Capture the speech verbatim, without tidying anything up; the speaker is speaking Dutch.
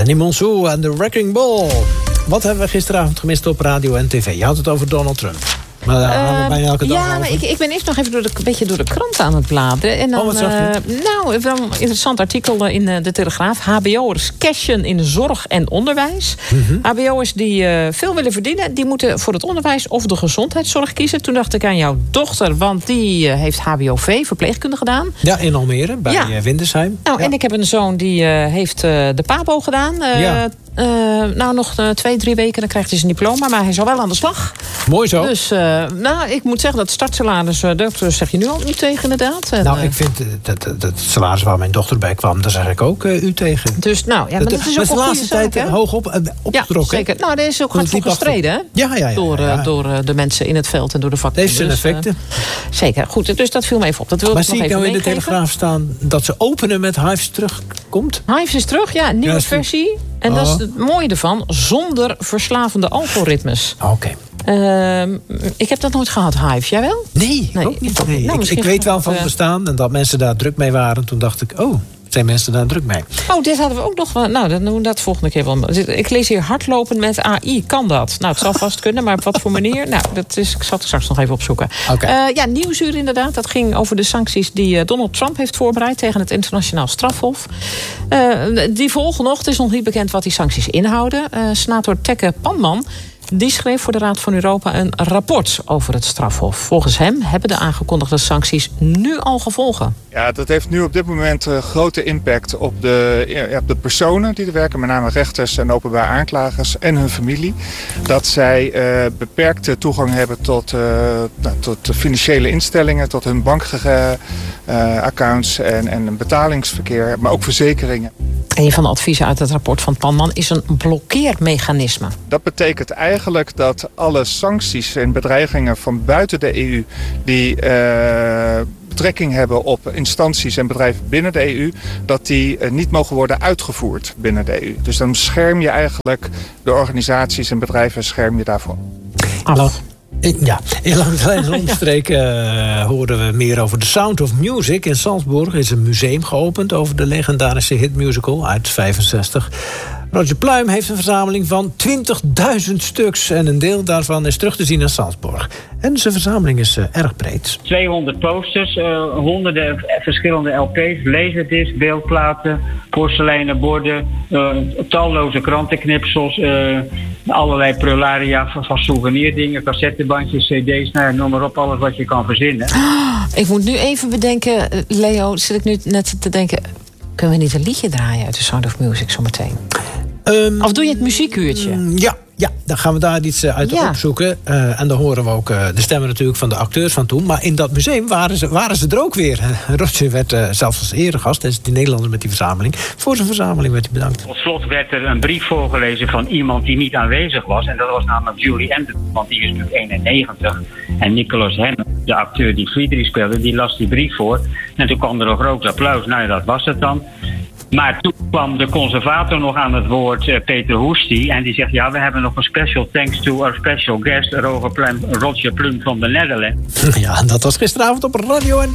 Lenny Monsoon en de Wrecking Ball. Wat hebben we gisteravond gemist op radio en tv? Je had het over Donald Trump. Maar daar gaan we bijna elke dag ja, maar ik, ik ben eerst nog even door de, een beetje door de krant aan het bladeren. En dan, oh, wat zag je? Uh, nou, wel een interessant artikel in uh, de Telegraaf. H B O'ers cashen in zorg en onderwijs. Mm-hmm. H B O'ers die uh, veel willen verdienen, die moeten voor het onderwijs of de gezondheidszorg kiezen. Toen dacht ik aan jouw dochter, want die uh, heeft H B O V, verpleegkunde gedaan. Ja, in Almere, bij ja. Windersheim. Nou, ja. En ik heb een zoon die uh, heeft uh, de PABO gedaan. Uh, ja. Uh, nou, nog uh, twee, drie weken, dan krijgt hij zijn diploma. Maar hij is al wel aan de slag. Mooi zo. Dus, uh, nou, ik moet zeggen dat startsalaris, uh, dat zeg je nu al u tegen, inderdaad. En, nou, uh, ik vind dat het, het salaris waar mijn dochter bij kwam, daar zeg ik ook uh, u tegen. Dus, nou, ja, maar dat, dat is ook een de laatste tijd zaak, hoog op, uh, opgetrokken. Ja, zeker. Nou, daar is ook hard voor gestreden, hè? Ja, ja, ja. Door, uh, ja. door uh, de mensen in het veld en door de vakbonden. Heeft zijn effecten. Dus, uh, zeker. Goed, dus dat viel me even op. Dat wil maar ik zie nog ik even nou in de meegeven. Telegraaf staan dat ze openen met Hives terugkomt? Hives is terug, ja, een nieuwe ja, versie. En oh. dat is het mooie ervan, zonder verslavende algoritmes. Oké. Okay. Uh, ik heb dat nooit gehad, Hive. Jij wel? Nee, nee, ook niet. Nee. Nou, ik, ik weet wel van het bestaan en dat mensen daar druk mee waren. Toen dacht ik, oh, zijn mensen daar druk mee? Oh, dit hadden we ook nog. Nou, dan doen we dat volgende keer wel. Ik lees hier hardlopen met A I. Kan dat? Nou, het zal vast kunnen, maar op wat voor manier? Nou, dat is, ik zal het straks nog even opzoeken. Okay. Uh, ja, Nieuwsuur inderdaad. Dat ging over de sancties die Donald Trump heeft voorbereid tegen het internationaal strafhof. Uh, die volgen nog. Het is nog niet bekend wat die sancties inhouden. Uh, senator Tekke Panman die schreef voor de Raad van Europa een rapport over het strafhof. Volgens hem hebben de aangekondigde sancties nu al gevolgen. Ja, dat heeft nu op dit moment uh, grote impact op de, ja, op de personen die er werken. Met name rechters en openbaar aanklagers en hun familie. Dat zij uh, beperkte toegang hebben tot, uh, nou, tot financiële instellingen, tot hun bankaccounts uh, en, en betalingsverkeer, maar ook verzekeringen. Een van de adviezen uit het rapport van Panman is een blokkeermechanisme. Dat betekent eigenlijk dat alle sancties en bedreigingen van buiten de E U die uh, betrekking hebben op instanties en bedrijven binnen de E U, dat die uh, niet mogen worden uitgevoerd binnen de E U. Dus dan bescherm je eigenlijk de organisaties en bedrijven scherm je daarvoor. Ach. Ja, in langs de omstreek uh, horen we meer over The Sound of Music. In Salzburg is een museum geopend over de legendarische hitmusical uit vijfenzestig. Roger Pluim heeft een verzameling van twintigduizend stuks. En een deel daarvan is terug te zien in Salzburg. En zijn verzameling is uh, erg breed. tweehonderd posters, uh, honderden verschillende L P's, laserdiscs, beeldplaten, porseleinen borden, uh, talloze krantenknipsels, uh, allerlei prularia van, van souvenirdingen, cassettebandjes, cd's, nou, noem maar op, alles wat je kan verzinnen. Oh, ik moet nu even bedenken, Leo, zit ik nu net te denken, kunnen we niet een liedje draaien uit The Sound of Music zometeen? Um, of doe je het muziekuurtje? Ja, ja, dan gaan we daar iets uit ja. opzoeken. Uh, en dan horen we ook uh, de stemmen natuurlijk van de acteurs van toen. Maar in dat museum waren ze, waren ze er ook weer. Roger werd uh, zelfs als eregast, dat is die Nederlander met die verzameling. Voor zijn verzameling werd hij bedankt. Tot slot werd er een brief voorgelezen van iemand die niet aanwezig was. En dat was namelijk Julie Anderton, want die is natuurlijk eenennegentig. En Nicolas Henn, de acteur die Friedrich speelde, die las die brief voor. En toen kwam er nog groot applaus. Nou ja, dat was het dan. Maar toen kwam de conservator nog aan het woord, uh, Peter Hoestie. En die zegt, ja, we hebben nog een special thanks to our special guest, Roger Plum, Roger Plum van de Netherlands. Ja, dat was gisteravond op Radio en